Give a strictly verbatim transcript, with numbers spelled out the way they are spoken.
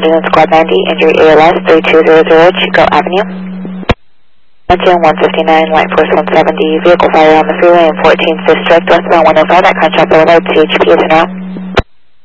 engine in Squad ninety, injury A L S three two zero zero, Chico Avenue. Engine one fifty-nine, Light Force one seventy, vehicle fire on the freeway in fourteenth District, westbound one oh five at Contract Boulevard, C H P is now.